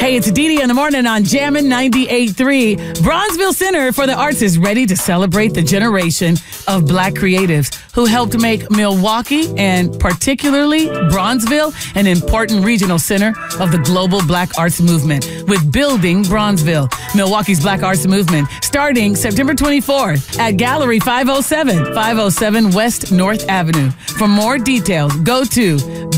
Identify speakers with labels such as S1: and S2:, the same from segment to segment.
S1: Hey, it's Dee Dee in the morning on Jammin' 98.3. Bronzeville Center for the Arts is ready to celebrate the generation of Black creatives who helped make Milwaukee and particularly Bronzeville an important regional center of the global Black arts movement with Building Bronzeville, Milwaukee's Black arts movement, starting September 24th at Gallery 507 West North Avenue. For more details, go to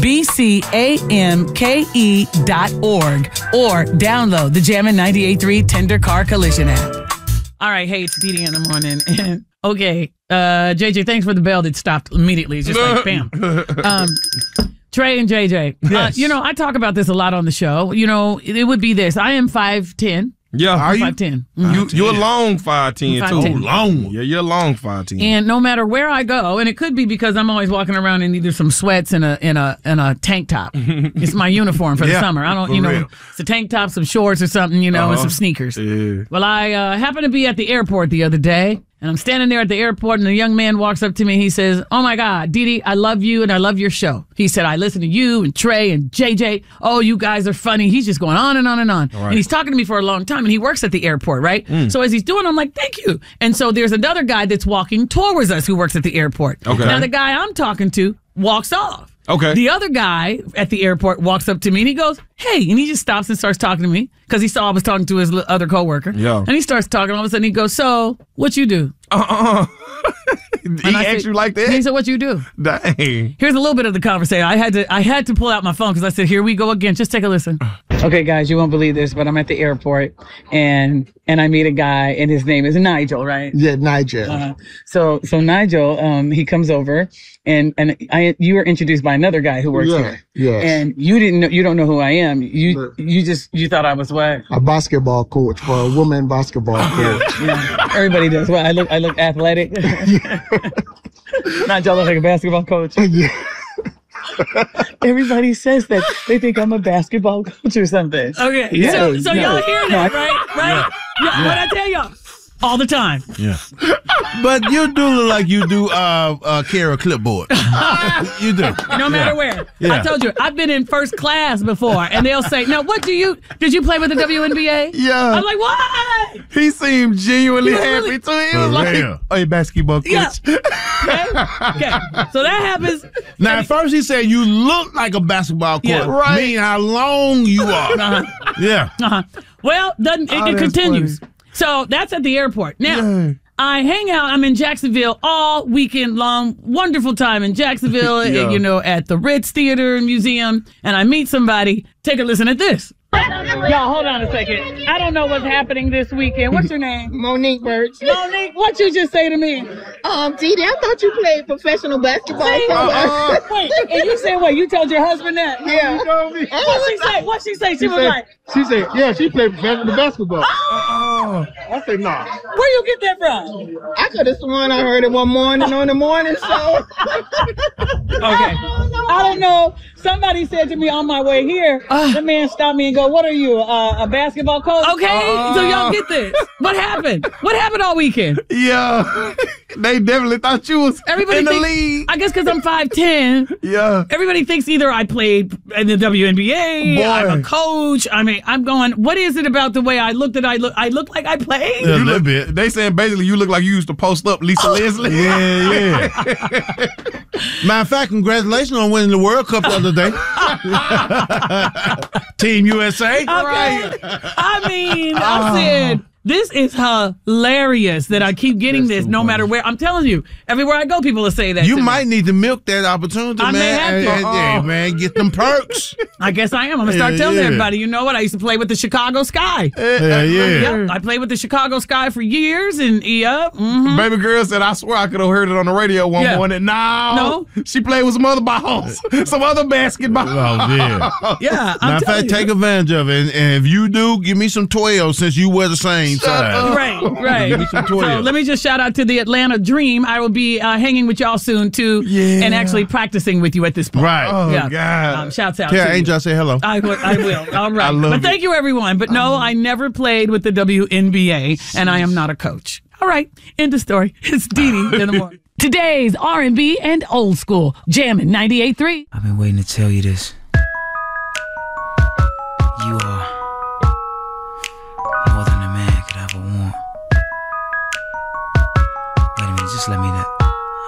S1: bcamke.org or download the Jammin' 98.3 Tender Car Collision app. All right, hey, it's Dee Dee in the morning. And okay, JJ, thanks for the bell that stopped immediately. It's just like bam. Trey and JJ,
S2: yes.
S1: I talk about this a lot on the show. It would be this. I am 5'10".
S2: Yeah,
S1: are you? 5'10".
S2: You're a long 5'10" too.
S1: 5'10".
S2: Long. Yeah, you're a long 5'10".
S1: And no matter where I go, and it could be because I'm always walking around in either some sweats and a tank top. It's my uniform for the summer. I don't, it's a tank top, some shorts or something, and some sneakers.
S2: Yeah.
S1: Well, I happened to be at the airport the other day. And I'm standing there at the airport, and a young man walks up to me. He says, "Oh, my God, Dee Dee, I love you, and I love your show." He said, "I listen to you and Trey and JJ. Oh, you guys are funny." He's just going on and on and on. Right. And he's talking to me for a long time, and he works at the airport, right? So as he's doing, I'm like, "Thank you." And so there's another guy that's walking towards us who works at the airport.
S2: Okay.
S1: Now, the guy I'm talking to walks off.
S2: Okay.
S1: The other guy at the airport walks up to me and he goes, "Hey," and he just stops and starts talking to me because he saw I was talking to his other coworker.
S2: Yeah.
S1: And he starts talking. All of a sudden he goes, "So, what you do?"
S2: He asked you like that?
S1: He said, "What you do?"
S2: Dang.
S1: Here's a little bit of the conversation. I had to pull out my phone because I said, "Here we go again." Just take a listen. Okay, guys, you won't believe this, but I'm at the airport and I meet a guy and his name is Nigel, right?
S3: Yeah, Nigel.
S1: So Nigel, he comes over and you were introduced by another guy who works here.
S3: Yes.
S1: And you don't know who I am. You thought I was what?
S3: A basketball coach for a woman basketball coach.
S1: Yeah, everybody does. Well, I look athletic. Nigel look like a basketball coach.
S3: Yeah.
S1: Everybody says that they think I'm a basketball coach or something. Okay,
S3: Yeah,
S1: so y'all hear that, right? Yeah. What I tell y'all all the time.
S4: Yeah. But you do look like you do carry a clipboard. You do.
S1: No matter where.
S4: Yeah.
S1: I told you, I've been in first class before, and they'll say, "Now, did you play with the WNBA?"
S2: Yeah.
S1: I'm like, "What?"
S2: He seemed genuinely
S1: He was
S2: happy
S1: really-
S2: too. He was like, "Hey, basketball coach."
S1: Yeah. Okay. So that happens.
S4: Now, at first he said you look like a basketball coach.
S1: Yeah.
S2: Right.
S4: Meaning how long you are. Yeah.
S1: Well, it
S2: that's
S1: continues. So that's at the airport. Now, I hang out. I'm in Jacksonville all weekend long. Wonderful time in Jacksonville, at the Ritz Theater and Museum. And I meet somebody. Take a listen at this. Y'all, hold on a second. I don't know what's happening this weekend. What's your name?
S5: Monique Birch.
S1: Monique, what you just say to me?
S5: Dee Dee, I thought you played professional basketball.
S1: Wait, and you said what? You told your husband that?
S5: Yeah.
S1: What she say? She was like,
S3: She said, yeah, she played professional basketball. I said, nah.
S1: where you get that from?
S5: I could have sworn I heard it one morning on the morning show.
S1: Okay. I don't know. Somebody said to me on my way here, the man stopped me and go, "What are you, a basketball coach?" Okay, so y'all get this. What happened? What happened all weekend?
S2: Yeah. They definitely thought you was
S1: Everybody
S2: in the
S1: thinks,
S2: league.
S1: I guess because I'm 5'10".
S2: Yeah.
S1: Everybody thinks either I played in the WNBA, I'm a coach. I mean, I'm going, what is it about the way I look that I look like I played?
S4: Yeah, a little bit.
S2: They saying basically you look like you used to post up Lisa Leslie.
S4: Yeah. Matter of fact, congratulations on winning the World Cup the other day. Team USA.
S1: Okay. I mean, I said, this is hilarious that I keep getting this no matter where. I'm telling you, everywhere I go, people will say that.
S4: You
S1: to
S4: might
S1: me.
S4: need to milk that opportunity,
S1: I
S4: man.
S1: may have to.
S4: Hey, man, get them perks.
S1: I guess I am. I'm going to start telling everybody, you know what? I used to play with the Chicago Sky.
S4: Yeah.
S1: I played with the Chicago Sky for years, and
S2: Baby girl said, "I swear I could have heard it on the radio one morning." No. She played with some other balls, some other basketball.
S4: Oh, yeah.
S1: Yeah,
S4: Matter of fact, take advantage of it. And if you do, give me some 12 since you wear the same size.
S1: Right.
S4: Give me some 12.
S1: So let me just shout out to the Atlanta Dream. I will be hanging with y'all soon, too, and actually practicing with you at this point.
S4: Right.
S2: Oh, God.
S1: Shouts out
S4: Yeah,
S1: to
S4: Angel, say hello.
S1: I will. All right.
S4: I love
S1: but
S4: it.
S1: thank you, everyone. But no, I never played with the WNBA, and I am not a coach. All right. End of story. It's Dee Dee in the morning. Today's R&B and old school. Jammin' 98.3.
S6: I've been waiting to tell you this. You are just let me know.